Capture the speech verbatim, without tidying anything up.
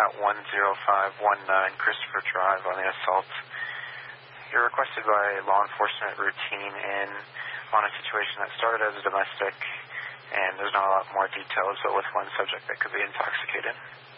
at one zero five one nine Christopher Drive on the assault. You're requested by law enforcement routine in on a situation that started as a domestic, and there's not a lot more details, but with one subject that could be intoxicated.